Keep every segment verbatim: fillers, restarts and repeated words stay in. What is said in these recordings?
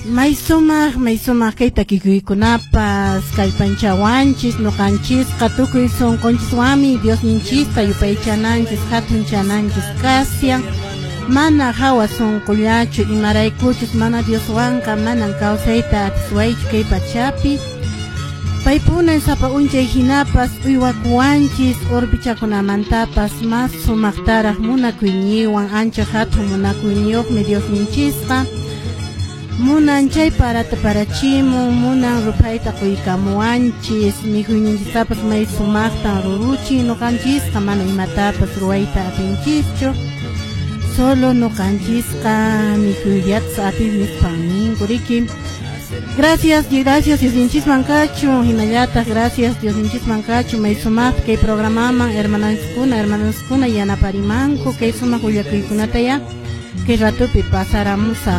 Maisumaq maisumaq kay takikuykunapas kay panchawanchis nuqanchis qatukuy sunqunchis Dios ninchista yupaychananchis hatunchananchis kasyan mana hawa sunqullachu imaraykuchus mana Dioswanqa manan kawsayta atiswaychu kay pachapi paypuna sapa unchay hinapas uywakuwanchis urpichakunamantapas mas sumaqtaraq munakuyniwan ancha hatun munakuyniyuqmi Dios ninchisqa munan chay parata parachimun munan rupayta quykamuwanchis mikhuyninchistapas may sumaqtan ruruchi nuqanchisqa mana imatapas ruwayta apinchischu solo nuqanchisqa mikhuyllatas apis nispan ninkuriki gracias gracias Diosninchis mankachu hinallataq gracias Diosninchis mankachu may sumaqta kay programaman hermananchiskuna hermanaskuna yanaparimanku kay sumaq willakuykunataya kay ratupi pasaramusaq.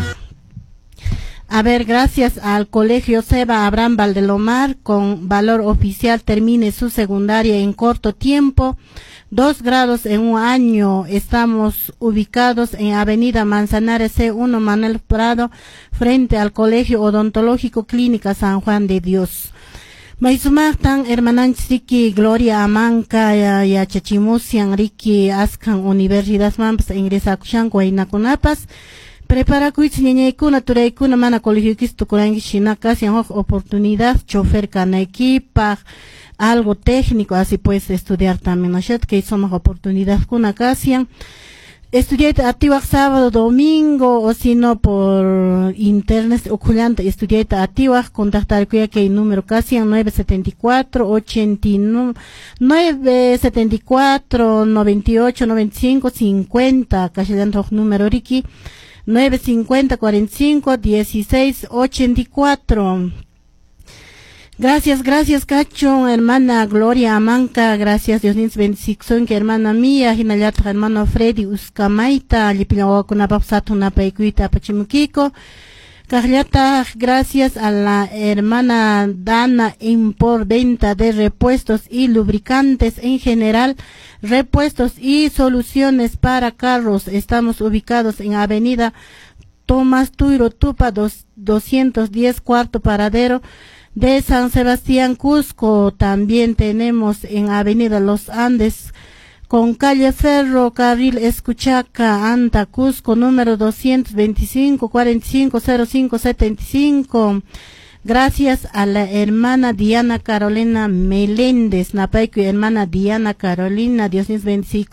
A ver, gracias al Colegio Seba Abraham Valdelomar, con valor oficial termine su secundaria en corto tiempo, dos grados en un año. Estamos ubicados en Avenida Manzanares C uno Manuel Prado, frente al Colegio Odontológico Clínica San Juan de Dios. Maisumaqtan hermananchiki Gloria Amanca ya Chachimusian Riki Ascan Universidad Mampas ingresakushan Guaynakunapas. Prepara kuich ñañaykuna turaykuna mana colegiokis tukuranki shinakas yan hoj oportunidad chofer kanaykipak algo técnico así puedes estudiar también no shet que somos oportunidad kuna kasian estudiar activa sábado domingo o si no por internet oculante estudiar activa contactar kuya que número kasian nueve siete cuatro ochenta y nueve setenta y cuatro noventa y ocho noventa y cinco cincuenta kashidan hoj número riki nueve cincuenta cuarenta y cinco dieciséis ochenta y cuatro. Gracias, gracias Cacho, hermana Gloria Amanca, gracias Dios niños bendición que hermana mía, hinallata hermano Freddy Uskamaita, lipilawakuna paikuita pachimukiko. Carliata, gracias a la hermana Dana en por venta de repuestos y lubricantes en general, repuestos y soluciones para carros. Estamos ubicados en Avenida Tomás Tuiro Tupa doscientos diez, cuarto paradero de San Sebastián, Cusco. También tenemos en Avenida Los Andes, con calle Ferro, carril Escuchaca, Anta, Cusco, número doscientos veinticinco, cuarenta y cinco, cero cinco, setenta y cinco. Gracias a la hermana Diana Carolina Meléndez, Napaiku, hermana Diana Carolina, Dios nos bendiga.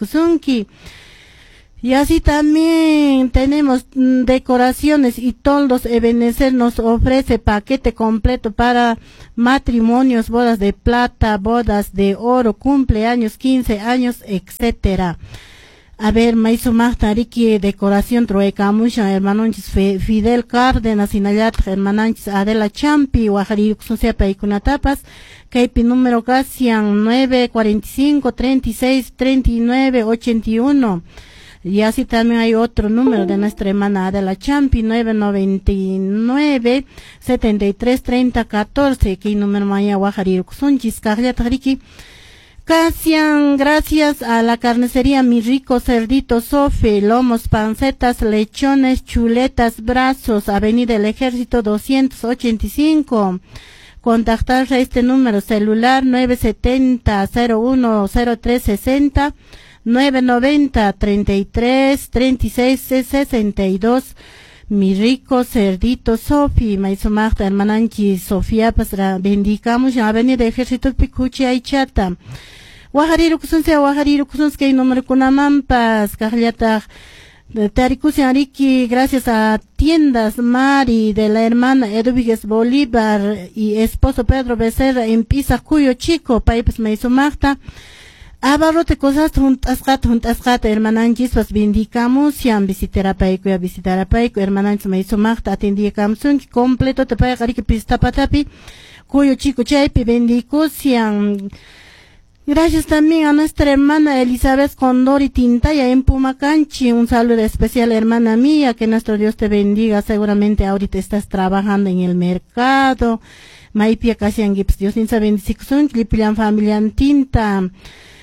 Y así también tenemos mm, decoraciones y toldos. Ebenezer nos ofrece paquete completo para matrimonios, bodas de plata, bodas de oro, cumpleaños, quince años, etcétera. A ver, Maiso Mahtariki, decoración Troecamusha, hermanonchis Fidel Cárdenas, Inayat, hermananchis Adela Champi, Guajari, Xusia Paikunatapas, Kaipi número Casian nueve cuarenta y cinco, treinta y seis, treinta y nueve, ochenta y uno. Y así también hay otro número de nuestra hermana Adela Champi, nueve noventa y nueve, setenta y tres, treinta, catorce, que número maya Guajari, Xunchis, Carlia Tariki. Casian, gracias a la carnicería Mi Rico Cerdito Sofe, lomos, pancetas, lechones, chuletas, brazos, Avenida El Ejército doscientos ochenta y cinco. Contactar a este número celular nueve setenta, cero uno, cero tres sesenta, nueve noventa, treinta y tres, treinta y seis, sesenta y dos. Mi Rico Cerdito Sofi, Maizumachta, hermananchi Sofía, pues bendicamos ya Avenida Ejército Picuchi Aichata. Guajariru Kusunse, Guajariru Kusunske, número Kunamampas, Carliata, Tarikusi Ariki, gracias a Tiendas Mari de la hermana Eduvigues Bolívar y esposo Pedro Becerra en Pisa, Cuyo Chico, Paipes Maizumachta. Abarrote cosas juntas gat juntas gat hermananchis pues bendicamos yan visitera paico ya visitera paico hermananchis me hizo magta atendíamos un completo te paga que pista patapi cuyo chico chaipi bendicos yan. Gracias también a nuestra hermana Elizabeth Condori Tintaya en Pumacanchi, un saludo especial hermana mía, que nuestro Dios te bendiga, seguramente ahorita estás trabajando en el mercado. Maipia Casian Gips, Dios ninsa bendición, Clipilan familia Tinta.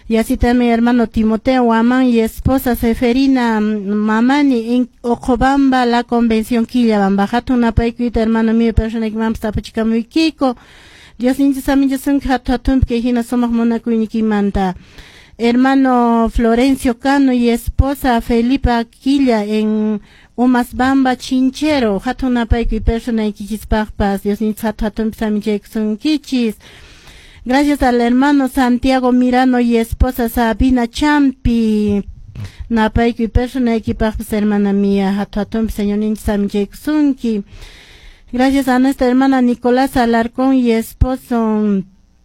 Y así también hermano Timoteo Guamán y esposa Seferina Mamani en Ocobamba, la convención Quillabamba. Hatuna paikuita hermano mío persona que vamos a Kiko. Dios ninja samin yasun hatu hatum que hina somos monacuiniki manta. Hermano Florencio Cano y esposa Felipa Quilla en Umasbamba Chinchero. Hatuna paikui persona y kichis pagpas. Dios ninja hatu hatum samin yasun kichis. Gracias al hermano Santiago Mirano y esposa Sabina Champi. Napaiku y persona equipajes hermana mía. Hatuatum señor Ninsam Jeksunki. Gracias a nuestra hermana Nicolás Alarcón y esposo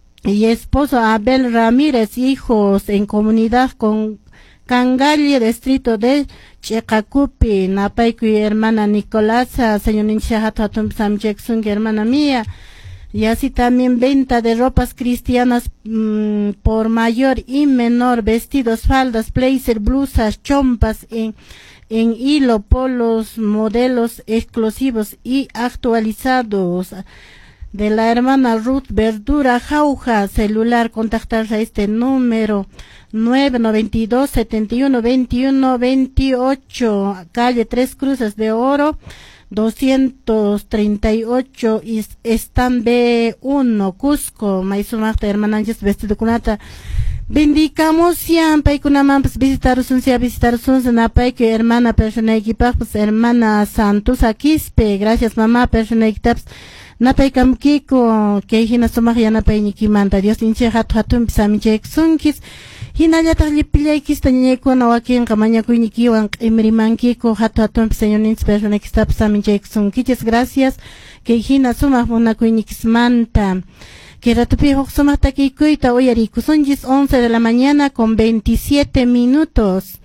y esposo Abel Ramírez, hijos en comunidad con Cangalle, distrito de Checacupi. Napaiku y hermana Nicolás, señor Ninsha Hatuatum Sam Jeksunki, hermana mía. Y así también venta de ropas cristianas mmm, por mayor y menor, vestidos, faldas, blazer, blusas, chompas en, en hilo, polos, modelos exclusivos y actualizados. De la hermana Ruth Verdura Jauja, celular, contactarse a este número nueve noventa y dos, setenta y uno, veintiuno, veintiocho, calle Tres Cruces de Oro, doscientos treinta y ocho, y están B uno, Cusco, Maizumacta, hermana Ángeles, vestido kunata. Bendicamos siempre con pues visitar un sea visitar un napay que hermana persona equipaje, pues hermana Santos Aquispe, gracias mamá persona equipaje. Napay kam kiko que hina somaya napay ni kimanta Dios inche hatu hatu pisami jek sunkis. Hinaya taglipilay kista nyeko na wakin kamanya kuinikiwan emriman kiko hatu hatu pisayon inspiración ekista pisami jek sunkiches. Gracias que hina sumah una kuinikismanta. Que ratupi hoxomata kikuita hoy ariku son once de la mañana con veintisiete minutos.